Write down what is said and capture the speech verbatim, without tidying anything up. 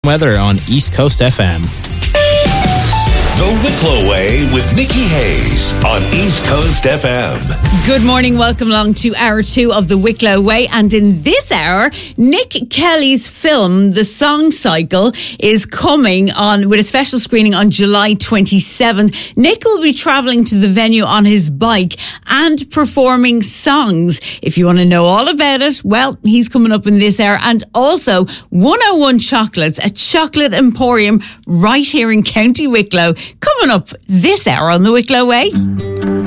Weather on East Coast F M. The Wicklow Way with Nikki Hayes on East Coast F M. Good morning, welcome along to hour two of The Wicklow Way. And in this hour, Nick Kelly's film, The Song Cycle, is coming on with a special screening on July twenty-seventh. Nick will be travelling to the venue on his bike and performing songs. If you want to know all about it, well, he's coming up in this hour. And also, one oh one Chocolates, a chocolate emporium right here in County Wicklow, coming up this hour on The Wicklow Way.